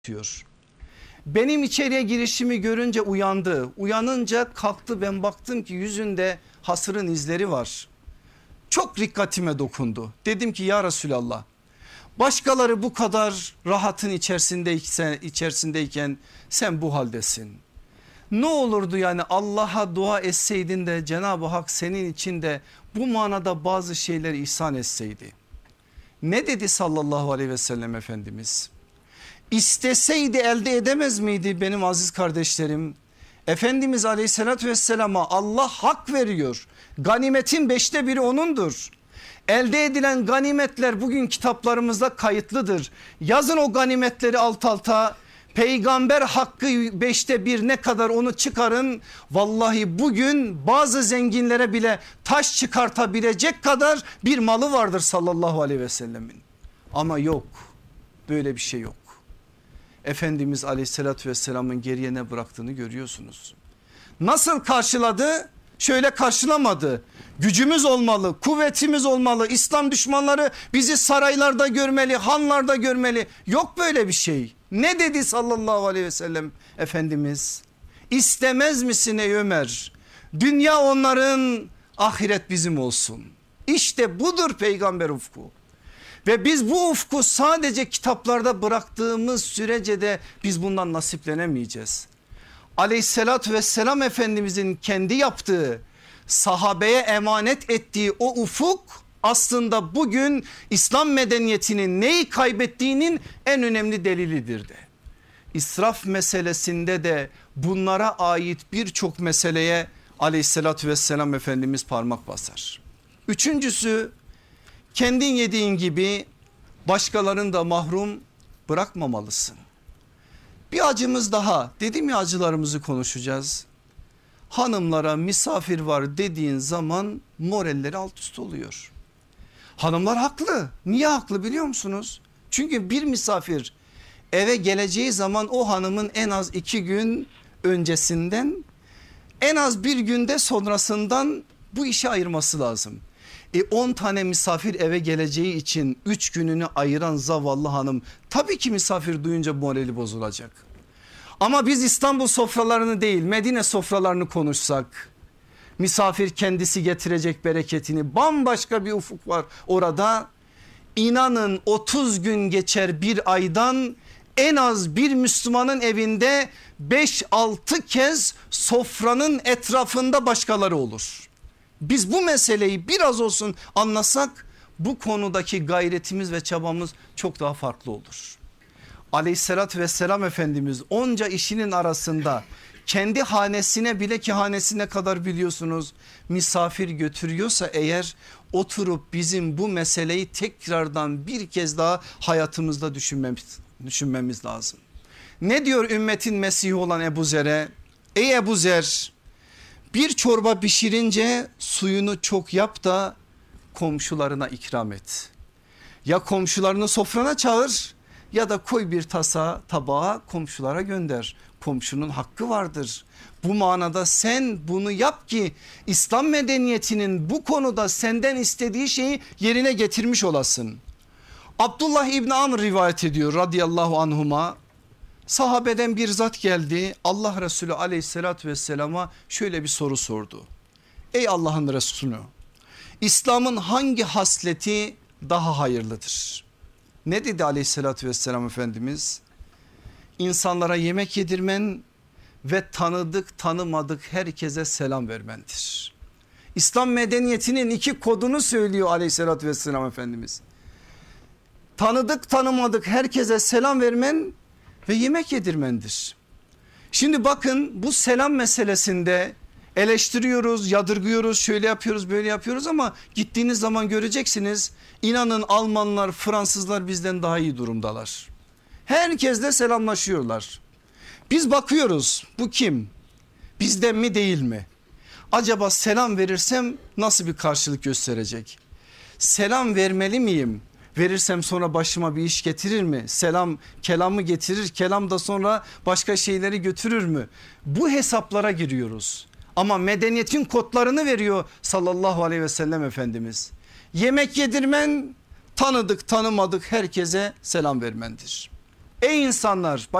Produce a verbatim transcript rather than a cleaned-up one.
diyor. Benim içeriye girişimi görünce uyandı. Uyanınca kalktı, ben baktım ki yüzünde hasırın izleri var. Çok dikkatime dokundu. Dedim ki ya Resulallah, başkaları bu kadar rahatın içerisindeyken, içerisindeyken sen bu haldesin. Ne olurdu yani Allah'a dua etseydin de Cenab-ı Hak senin için de bu manada bazı şeyleri ihsan etseydi. Ne dedi sallallahu aleyhi ve sellem Efendimiz? İsteseydi elde edemez miydi benim aziz kardeşlerim? Efendimiz aleyhissalatü vesselama Allah hak veriyor. Ganimetin beşte biri onundur. Elde edilen ganimetler bugün kitaplarımızda kayıtlıdır. Yazın o ganimetleri alt alta. Peygamber hakkı beşte bir ne kadar onu çıkarın. Vallahi bugün bazı zenginlere bile taş çıkartabilecek kadar bir malı vardır sallallahu aleyhi ve sellemin. Ama yok, böyle bir şey yok. Efendimiz aleyhissalatü vesselamın geriye ne bıraktığını görüyorsunuz. Nasıl karşıladı? Şöyle karşılamadı. Gücümüz olmalı, kuvvetimiz olmalı. İslam düşmanları bizi saraylarda görmeli, hanlarda görmeli. Yok böyle bir şey. Ne dedi sallallahu aleyhi ve sellem Efendimiz? İstemez misin ey Ömer? Dünya onların, ahiret bizim olsun. İşte budur peygamber ufku. Ve biz bu ufku sadece kitaplarda bıraktığımız sürece de biz bundan nasiplenemeyeceğiz. Aleyhissalatü vesselam Efendimizin kendi yaptığı, sahabeye emanet ettiği o ufuk aslında bugün İslam medeniyetinin neyi kaybettiğinin en önemli delilidir de. İsraf meselesinde de bunlara ait birçok meseleye aleyhissalatü vesselam Efendimiz parmak basar. Üçüncüsü, kendin yediğin gibi başkalarını da mahrum bırakmamalısın. Bir acımız daha, dedim ya acılarımızı konuşacağız. Hanımlara misafir var dediğin zaman moralleri alt üst oluyor. Hanımlar haklı. Niye haklı biliyor musunuz? Çünkü bir misafir eve geleceği zaman o hanımın en az iki gün öncesinden, en az bir günde sonrasından bu işe ayırması lazım. E on tane misafir eve geleceği için üç gününü ayıran zavallı hanım tabii ki misafir duyunca morali bozulacak. Ama biz İstanbul sofralarını değil Medine sofralarını konuşsak, misafir kendisi getirecek bereketini, bambaşka bir ufuk var orada. İnanın otuz gün geçer bir aydan, en az bir Müslümanın evinde beş altı kez sofranın etrafında başkaları olur. Biz bu meseleyi biraz olsun anlasak bu konudaki gayretimiz ve çabamız çok daha farklı olur. Aleyhissalatü vesselam Efendimiz onca işinin arasında kendi hanesine bile, ki hanesine kadar biliyorsunuz, misafir götürüyorsa eğer, oturup bizim bu meseleyi tekrardan bir kez daha hayatımızda düşünmemiz, düşünmemiz lazım. Ne diyor ümmetin Mesih'i olan Ebu Zer'e? Ey Ebu Zer, bir çorba pişirince suyunu çok yap da komşularına ikram et. Ya komşularını sofrana çağır ya da koy bir tasa tabağa komşulara gönder. Komşunun hakkı vardır. Bu manada sen bunu yap ki İslam medeniyetinin bu konuda senden istediği şeyi yerine getirmiş olasın. Abdullah İbni Amr rivayet ediyor radıyallahu anhuma. Sahabeden bir zat geldi, Allah Resulü aleyhissalatü vesselama şöyle bir soru sordu. Ey Allah'ın Resulü, İslam'ın hangi hasleti daha hayırlıdır? Ne dedi aleyhissalatü vesselam Efendimiz? İnsanlara yemek yedirmen ve tanıdık tanımadık herkese selam vermendir. İslam medeniyetinin iki kodunu söylüyor aleyhissalatü vesselam Efendimiz. Tanıdık tanımadık herkese selam vermen ve yemek yedirmendir. Şimdi bakın, bu selam meselesinde eleştiriyoruz, yadırgıyoruz, şöyle yapıyoruz, böyle yapıyoruz ama gittiğiniz zaman göreceksiniz, inanın Almanlar, Fransızlar bizden daha iyi durumdalar. Herkesle selamlaşıyorlar. Biz bakıyoruz, bu kim? Bizden mi değil mi? Acaba selam verirsem nasıl bir karşılık gösterecek? Selam vermeli miyim? Verirsem sonra başıma bir iş getirir mi? Selam kelamı getirir, kelam da sonra başka şeyleri götürür mü? Bu hesaplara giriyoruz. Ama medeniyetin kodlarını veriyor sallallahu aleyhi ve sellem Efendimiz. Yemek yedirmen, tanıdık tanımadık herkese selam vermendir. Ey insanlar